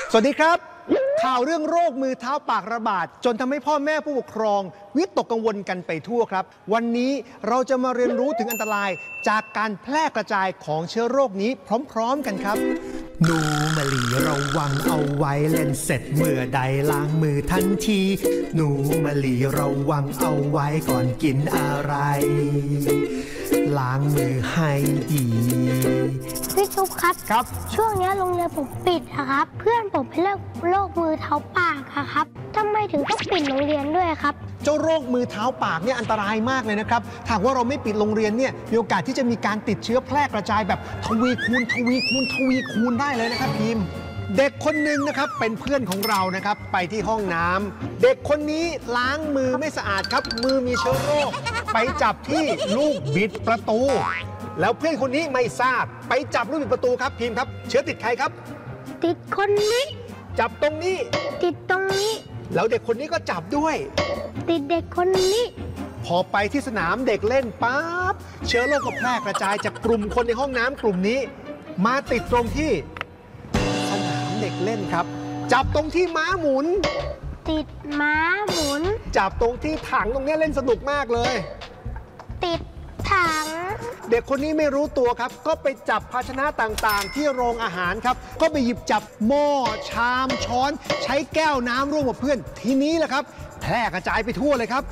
สวัสดีครับข่าวเรื่องโรคมือเท้าปากระบาดจนทำให้พ่อแม่ผู้ปกครองวิตกกังวลกันไปทั่วครับวันนี้เราจะมาเรียนรู้ถึงอันตรายจากการแพร่กระจายของเชื้อโรคนี้พร้อมๆกันครับหนูมะลิระวังเอาไว้เล่นเสร็จเมื่อใดล้างมือทันทีหนูมะลิระวังเอาไว้ก่อนกินอะไรล้างมือให้ดีพี่ชุบครับช่วงนี้โรงเรียนผมปิดครับเพื่อนผมเป็นโรคมือเท้าปากครับทำไมถึงต้องปิดโรงเรียนด้วยครับเจ้าโรคมือเท้าปากเนี่ยอันตรายมากเลยนะครับหากว่าเราไม่ปิดโรงเรียนเนี่ยมีโอกาสที่จะมีการติดเชื้อแพร่กระจายแบบทวีคูณได้เลยนะครับทีมเด็กคนหนึ่งนะครับเป็นเพื่อนของเรานะครับไปที่ห้องน้ำเด็กคนนี้ล้างมือไม่สะอาดครับมือมีเชื้อโรคไปจับที่ลูกบิดประตูแล้วเพื่อนคนนี้ไม่ทราบไปจับลูกบิดประตูครับทีมครับเชื้อติดใครครับติดคนนี้จับตรงนี้ติดตรงนี้แล้วเด็กคนนี้ก็จับด้วยติดเด็กคนนี้พอไปที่สนามเด็กเล่นปั๊บเชื้อโรคก็แพร่กระจายจากกลุ่มคนในห้องน้ำกลุ่มนี้มาติดตรงที่สนามเด็กเล่นครับจับตรงที่ม้าหมุนติดม้าหมุนจับตรงที่ถังตรงนี้เล่นสนุกมากเลยติดถังเด็กคนนี้ไม่รู้ตัวครับก็ไปจับภาชนะต่างๆที่โรงอาหารครับก็ไปหยิบจับหม้อชามช้อนใช้แก้วน้ำร่วมกับเพื่อนทีนี้แหละครับแพร่กระจายไปทั่วเลยครับ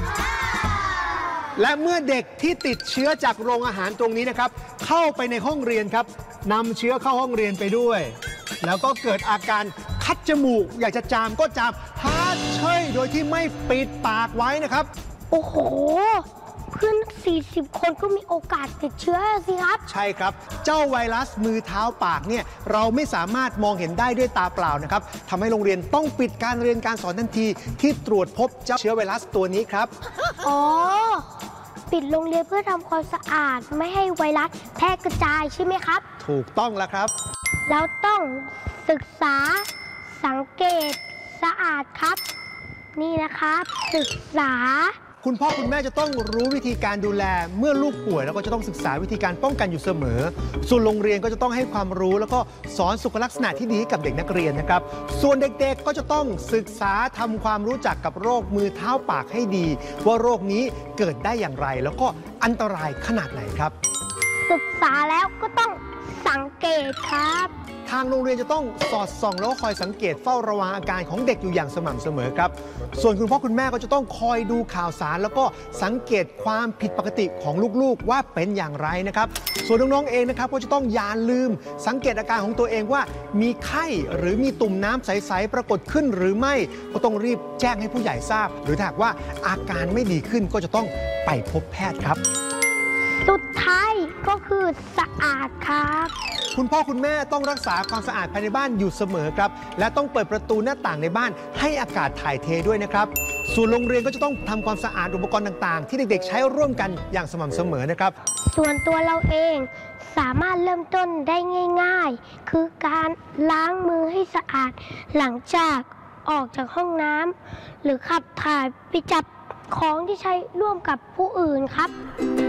และเมื่อเด็กที่ติดเชื้อจากโรงอาหารตรงนี้นะครับเข้าไปในห้องเรียนครับนำเชื้อเข้าห้องเรียนไปด้วยแล้วก็เกิดอาการคัดจมูกอยากจะจามก็จามฮาดเชยโดยที่ไม่ปิดปากไว้นะครับโอ้โหเพื่อน40 คนก็มีโอกาสติดเชื้อสิครับใช่ครับเจ้าไวรัสมือเท้าปากเนี่ยเราไม่สามารถมองเห็นได้ด้วยตาเปล่านะครับทำให้โรงเรียนต้องปิดการเรียนการสอนทันทีที่ตรวจพบเจ้าเชื้อไวรัสตัวนี้ครับอ๋อปิดโรงเรียนเพื่อทำความสะอาดไม่ให้ไวรัสแพร่กระจายใช่ไหมครับถูกต้องแล้วครับเราต้องศึกษาสังเกตสะอาดครับนี่นะครับศึกษาคุณพ่อคุณแม่จะต้องรู้วิธีการดูแลเมื่อลูกป่วยแล้วก็จะต้องศึกษาวิธีการป้องกันอยู่เสมอส่วนโรงเรียนก็จะต้องให้ความรู้แล้วก็สอนสุขลักษณะที่ดีกับเด็กนักเรียนนะครับส่วนเด็กๆก็จะต้องศึกษาทำความรู้จักกับโรคมือเท้าปากให้ดีว่าโรคนี้เกิดได้อย่างไรแล้วก็อันตรายขนาดไหนครับศึกษาแล้วก็ต้องสังเกตครับทางโรงเรียนจะต้องสอดส่องแล้วก็คอยสังเกตเฝ้าระวังอาการของเด็กอยู่อย่างสม่ำเสมอครับส่วนคุณพ่อคุณแม่ก็จะต้องคอยดูข่าวสารแล้วก็สังเกตความผิดปกติของลูกๆว่าเป็นอย่างไรนะครับส่วนน้องๆเองนะครับก็จะต้องอย่าลืมสังเกตอาการของตัวเองว่ามีไข้หรือมีตุ่มน้ำใสๆปรากฏขึ้นหรือไม่ก็ต้องรีบแจ้งให้ผู้ใหญ่ทราบหรือถ้าหากว่าอาการไม่ดีขึ้นก็จะต้องไปพบแพทย์ครับสุดท้ายก็คือสะอาดครับคุณพ่อคุณแม่ต้องรักษาความสะอาดภายในบ้านอยู่เสมอครับและต้องเปิดประตูหน้าต่างในบ้านให้อากาศถ่ายเทด้วยนะครับส่วนโรงเรียนก็จะต้องทำความสะอาดอุปกรณ์ต่างๆที่เด็กๆใช้ร่วมกันอย่างสม่ำเสมอนะครับส่วนตัวเราเองสามารถเริ่มต้นได้ง่ายๆคือการล้างมือให้สะอาดหลังจากออกจากห้องน้ำหรือขับถ่ายไปจับของที่ใช้ร่วมกับผู้อื่นครับ